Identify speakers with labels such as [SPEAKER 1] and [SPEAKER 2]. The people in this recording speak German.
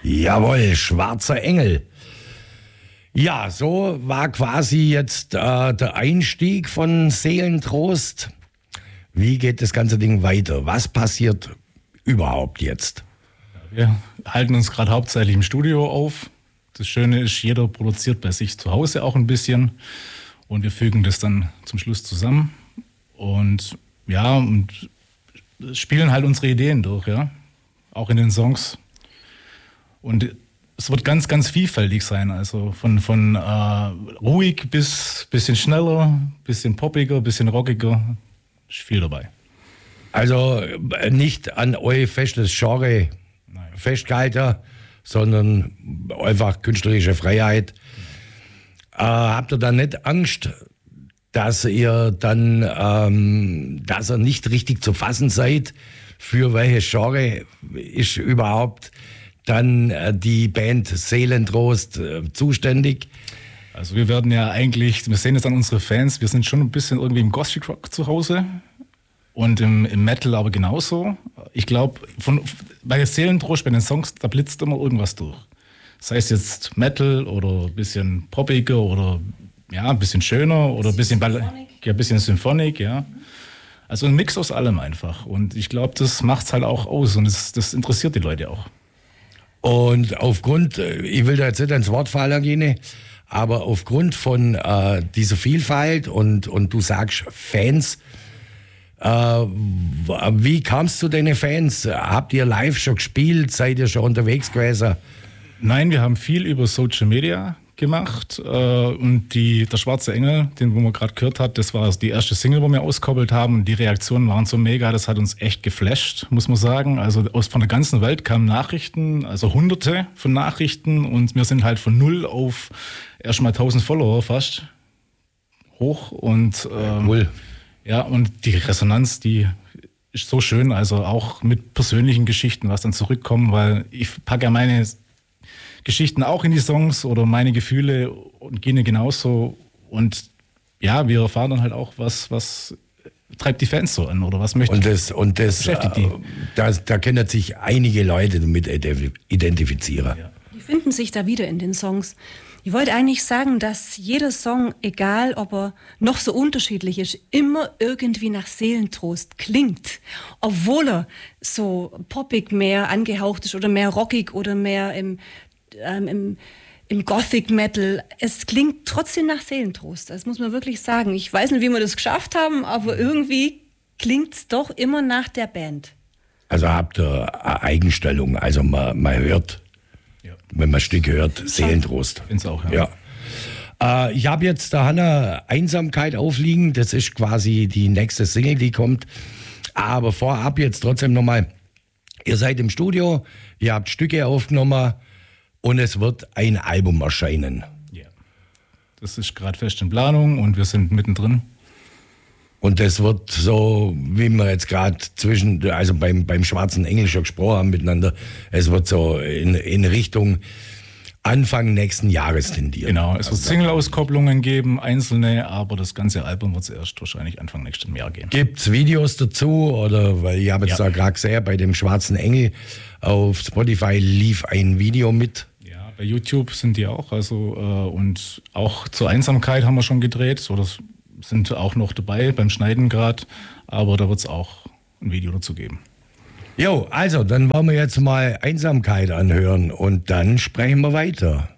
[SPEAKER 1] Jawohl, Schwarzer Engel. Ja, so war quasi jetzt der Einstieg von Seelentrost. Wie geht das ganze Ding weiter? Was passiert überhaupt jetzt?
[SPEAKER 2] Wir halten uns gerade hauptsächlich im Studio auf. Das Schöne ist, jeder produziert bei sich zu Hause auch ein bisschen und wir fügen das dann zum Schluss zusammen und ja, und spielen halt unsere Ideen durch, ja, auch in den Songs. Und es wird ganz, ganz vielfältig sein, also von ruhig bis bisschen schneller, bisschen poppiger, bisschen rockiger, ist viel dabei.
[SPEAKER 1] Also nicht an euer festes Genre festgehalten, sondern einfach künstlerische Freiheit. Habt ihr da nicht Angst, dass ihr dann, dass ihr nicht richtig zu fassen seid, für welches Genre ist überhaupt dann die Band Seelentrost zuständig?
[SPEAKER 2] Also wir werden ja eigentlich, wir sehen jetzt an unsere Fans, wir sind schon ein bisschen irgendwie im Gothic Rock zu Hause und im Metal aber genauso. Ich glaube, bei Seelentrost, bei den Songs, da blitzt immer irgendwas durch. Das heißt jetzt Metal oder ein bisschen poppiger oder ja, ein bisschen schöner oder ein bisschen Symphonik, ja. Also ein Mix aus allem einfach. Und ich glaube, das macht es halt auch aus und das interessiert die Leute auch.
[SPEAKER 1] Und aufgrund, ich will da jetzt nicht ins Wort fallen, Gene, aber aufgrund von dieser Vielfalt und du sagst Fans, wie kamst du deine Fans? Habt ihr live schon gespielt? Seid ihr schon unterwegs gewesen?
[SPEAKER 2] Nein, wir haben viel über Social Media gemacht und der Schwarze Engel, den wo man gerade gehört hat, das war die erste Single, wo wir auskoppelt haben und die Reaktionen waren so mega, das hat uns echt geflasht, muss man sagen. Also von der ganzen Welt kamen Nachrichten, also hunderte von Nachrichten und wir sind halt von 0 auf erstmal 1000 Follower fast hoch und
[SPEAKER 1] cool.
[SPEAKER 2] Ja, und die Resonanz, die ist so schön, also auch mit persönlichen Geschichten, was dann zurückkommen, weil ich packe ja meine Geschichten auch in die Songs oder meine Gefühle und Gene genauso. Und ja, wir erfahren dann halt auch, was treibt die Fans so an oder was möchten.
[SPEAKER 1] Und das beschäftigt die. Da können sich einige Leute damit identifizieren.
[SPEAKER 3] Ja. Die finden sich da wieder in den Songs. Ich wollte eigentlich sagen, dass jeder Song, egal ob er noch so unterschiedlich ist, immer irgendwie nach Seelentrost klingt. Obwohl er so poppig mehr angehaucht ist oder mehr rockig oder mehr im Gothic Metal. Es klingt trotzdem nach Seelentrost. Das muss man wirklich sagen. Ich weiß nicht, wie wir das geschafft haben, aber irgendwie klingt es doch immer nach der Band.
[SPEAKER 1] Also habt ihr eine Eigenstellung. Also man hört, wenn man ein Stück hört, Seelentrost.
[SPEAKER 2] Ich finde es auch,
[SPEAKER 1] ja. Ich habe jetzt der Hanna Einsamkeit aufliegen. Das ist quasi die nächste Single, die kommt. Aber vorab jetzt trotzdem nochmal. Ihr seid im Studio, ihr habt Stücke aufgenommen. Und es wird ein Album erscheinen.
[SPEAKER 2] Ja. Das ist gerade fest in Planung und wir sind mittendrin.
[SPEAKER 1] Und das wird so, wie wir jetzt gerade also beim Schwarzen Engel schon gesprochen haben miteinander, es wird so in Richtung Anfang nächsten Jahres tendieren.
[SPEAKER 2] Genau, es wird Single-Auskopplungen geben, einzelne, aber das ganze Album wird es erst wahrscheinlich Anfang nächsten Jahr gehen.
[SPEAKER 1] Gibt es Videos dazu? Oder, weil ich habe jetzt da gerade gesehen, bei dem Schwarzen Engel auf Spotify lief ein Video mit.
[SPEAKER 2] Bei YouTube sind die auch, also und auch zur Einsamkeit haben wir schon gedreht, so das sind auch noch dabei beim Schneiden gerade, aber da wird es auch ein Video dazu geben.
[SPEAKER 1] Jo, also dann wollen wir jetzt mal Einsamkeit anhören und dann sprechen wir weiter.